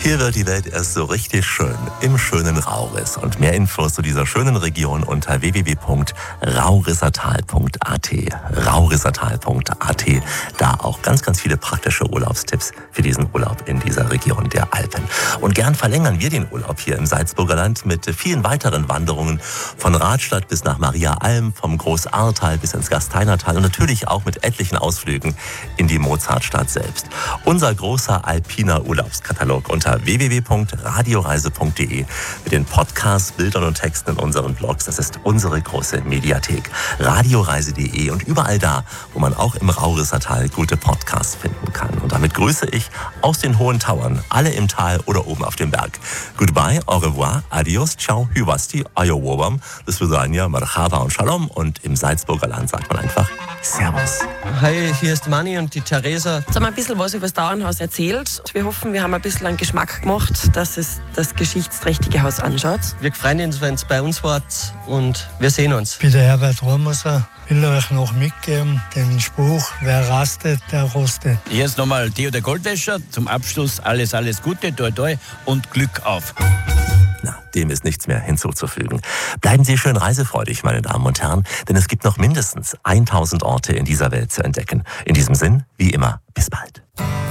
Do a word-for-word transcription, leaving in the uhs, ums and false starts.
Hier wird die Welt erst so richtig schön im schönen Rauris. Und mehr Infos zu dieser schönen Region unter w w w punkt raurissertal punkt a t. raurissertal punkt a t. Da auch ganz, ganz viele praktische Urlaubstipps für diesen Urlaub in dieser Region der Alpen. Und gern verlängern wir den Urlaub hier im Salzburger Land mit vielen weiteren Wanderungen von Radstadt bis nach Maria Alm, vom Großahrtal bis ins Gasteinertal und natürlich auch mit etlichen Ausflügen in die Mozartstadt selbst. Unser großer alpiner Urlaubskatalog unter w w w punkt radioreise punkt d e mit den Podcasts, Bildern und Texten in unseren Blogs. Das ist unsere große Mediathek. radioreise punkt d e und überall da, wo man auch im Raurissertal gute Podcasts finden kann. Und damit grüße ich aus den hohen Tauern, alle im Tal oder oben auf dem Berg. Goodbye, au revoir, adios, ciao, hyvasti, ayowobam, das Vidania, marhaba und shalom. Und im Salzburger Land sagt man einfach Servus. Hi, hier ist Manni und die Theresa. Jetzt haben wir ein bisschen was über das Dauernhaus erzählt. Wir hoffen, wir haben ein bisschen einen Geschmack gemacht, dass es das geschichtsträchtige Haus anschaut. Wir freuen uns, wenn ihr bei uns wart und wir sehen uns. Ich bin der Herbert Romoser. Ich will euch noch mitgeben den Spruch, wer rastet, der rostet. Jetzt nochmal Theo der Goldwäscher. Zum Abschluss alles, alles Gute, toi toi und Glück auf. Na, dem ist nichts mehr hinzuzufügen. Bleiben Sie schön reisefreudig, meine Damen und Herren, denn es gibt noch mindestens tausend Orte in dieser Welt zu entdecken. In diesem Sinn, wie immer, bis bald.